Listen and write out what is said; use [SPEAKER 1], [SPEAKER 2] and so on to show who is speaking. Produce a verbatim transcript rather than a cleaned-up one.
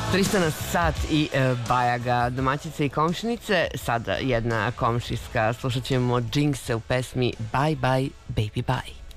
[SPEAKER 1] Tristana Sat i e, Bajaga, domaćice i komšinice. Sada jedna komšijska, slušat ćemo Jinxe u pesmi Bye Bye Baby Bye.